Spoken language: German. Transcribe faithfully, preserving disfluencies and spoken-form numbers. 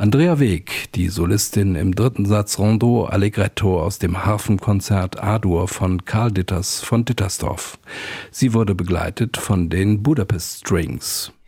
Andrea Weg, die Solistin im dritten Satz Rondeau Allegretto aus dem Harfenkonzert A-Dur von Karl Ditters von Dittersdorf. Sie wurde begleitet von den Budapest Strings.